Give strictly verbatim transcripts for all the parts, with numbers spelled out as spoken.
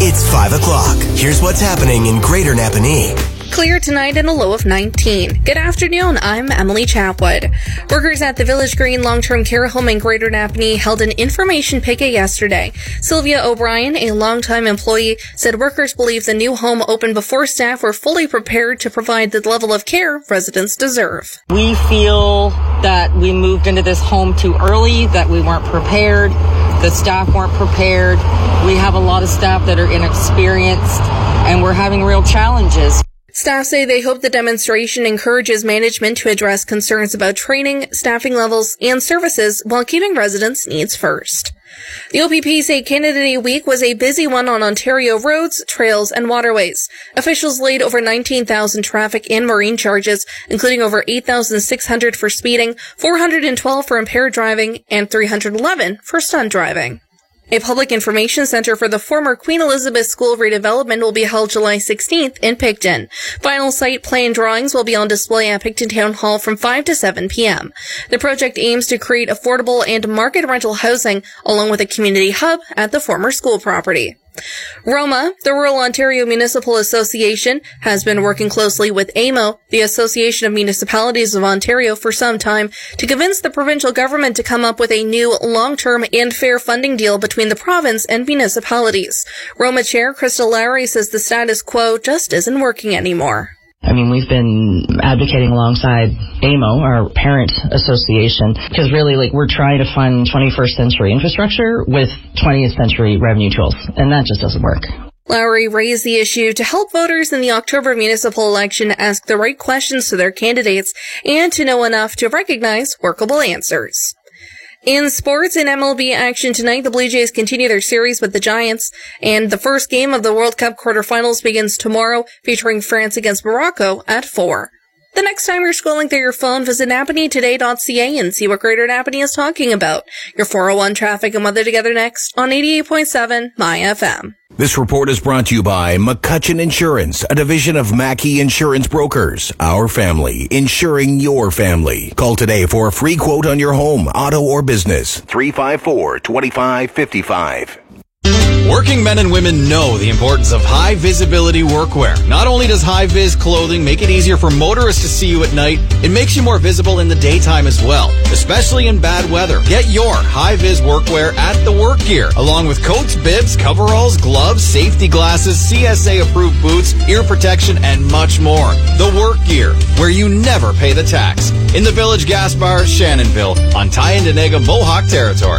It's five o'clock. Here's what's happening in Greater Napanee. Clear tonight and a low of nineteen. Good afternoon, I'm Emily Chapwood. Workers at the Village Green Long-Term Care Home in Greater Napanee held an information picket yesterday. Sylvia O'Brien, a longtime employee, said workers believe the new home opened before staff were fully prepared to provide the level of care residents deserve. We feel that we moved into this home too early, that we weren't prepared, the staff weren't prepared. We have a lot of staff that are inexperienced, and we're having real challenges. Staff say they hope the demonstration encourages management to address concerns about training, staffing levels, and services while keeping residents' needs first. The O P P say Canada Day week was a busy one on Ontario roads, trails, and waterways. Officials laid over nineteen thousand traffic and marine charges, including over eight thousand six hundred for speeding, four hundred twelve for impaired driving, and three hundred eleven for stunt driving. A public information center for the former Queen Elizabeth School redevelopment will be held July sixteenth in Picton. Final site plan drawings will be on display at Picton Town Hall from five to seven p.m. The project aims to create affordable and market rental housing along with a community hub at the former school property. Roma, the Rural Ontario Municipal Association, has been working closely with A M O, the Association of Municipalities of Ontario, for some time to convince the provincial government to come up with a new long-term and fair funding deal between the province and municipalities. Roma Chair Crystal Lowry says the status quo just isn't working anymore. I mean, we've been advocating alongside A M O, our parent association, because really, like, we're trying to fund twenty-first century infrastructure with twentieth century revenue tools, and that just doesn't work. Lowry raised the issue to help voters in the October municipal election ask the right questions to their candidates and to know enough to recognize workable answers. In sports and M L B action tonight, the Blue Jays continue their series with the Giants, and the first game of the World Cup quarterfinals begins tomorrow, featuring France against Morocco at four. The next time you're scrolling through your phone, visit Napanee Today dot C A and see what Greater Napanee is talking about. Your four oh one traffic and weather together next on eighty-eight point seven My F M. This report is brought to you by McCutcheon Insurance, a division of Mackey Insurance Brokers. Our family, insuring your family. Call today for a free quote on your home, auto, or business. three five four, two five five five. Working men and women know the importance of high-visibility workwear. Not only does high-vis clothing make it easier for motorists to see you at night, it makes you more visible in the daytime as well, especially in bad weather. Get your high-vis workwear at the Work Gear, along with coats, bibs, coveralls, gloves, safety glasses, C S A-approved boots, ear protection, and much more. The Work Gear, where you never pay the tax. In the Village Gas Bar, Shannonville, on Tyendinaga Mohawk territory.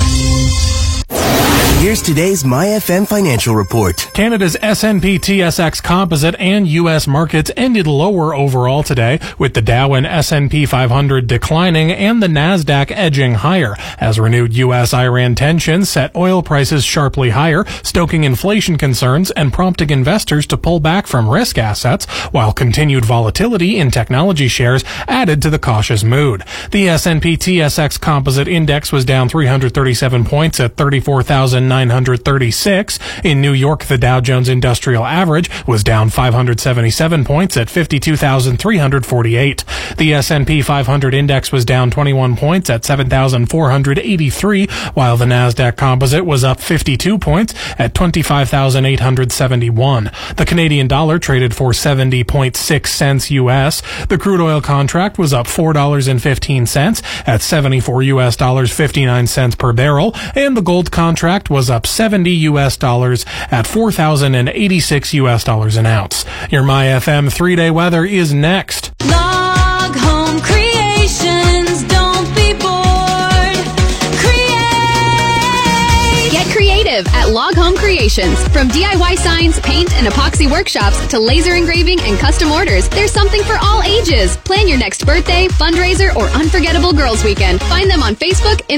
Here's today's My F M financial report. Canada's S and P T S X Composite and U S markets ended lower overall today, with the Dow and S and P five hundred declining and the Nasdaq edging higher, as renewed U S Iran tensions set oil prices sharply higher, stoking inflation concerns and prompting investors to pull back from risk assets, while continued volatility in technology shares added to the cautious mood. The S and P T S X Composite Index was down three hundred thirty-seven points at thirty-four thousand nine hundred thirty-six. In New York, the Dow Jones Industrial Average was down five hundred seventy-seven points at fifty-two thousand three hundred forty-eight. The S and P five hundred Index was down twenty-one points at seven thousand four hundred eighty-three, while the Nasdaq Composite was up fifty-two points at twenty-five thousand eight hundred seventy-one. The Canadian dollar traded for seventy point six cents U S. The crude oil contract was up four dollars and fifteen cents at seventy-four U S dollars fifty-nine cents per barrel, and the gold contract was up seventy U S dollars at four thousand eighty-six U S dollars an ounce. Your My F M three-day weather is next. Log Home Creations, don't be bored. Create! Get creative at Log Home Creations. From D I Y signs, paint, and epoxy workshops to laser engraving and custom orders, there's something for all ages. Plan your next birthday, fundraiser, or unforgettable girls' weekend. Find them on Facebook,